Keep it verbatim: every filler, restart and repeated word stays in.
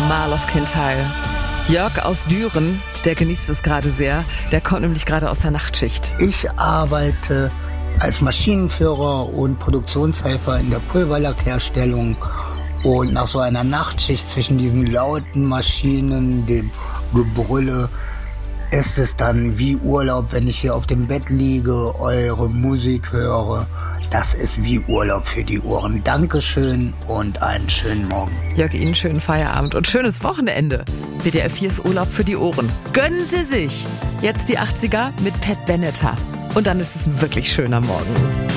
Mile of Kintyre. Jörg aus Düren, der genießt es gerade sehr. Der kommt nämlich gerade aus der Nachtschicht. Ich arbeite als Maschinenführer und Produktionshelfer in der Pulverlackherstellung. Und nach so einer Nachtschicht zwischen diesen lauten Maschinen, dem Gebrülle, ist es dann wie Urlaub, wenn ich hier auf dem Bett liege, eure Musik höre. Das ist wie Urlaub für die Ohren. Dankeschön und einen schönen Morgen. Jörg, Ihnen schönen Feierabend und schönes Wochenende. W D R vier ist Urlaub für die Ohren. Gönnen Sie sich! Jetzt die achtziger mit Pat Benatar. Und dann ist es ein wirklich schöner Morgen.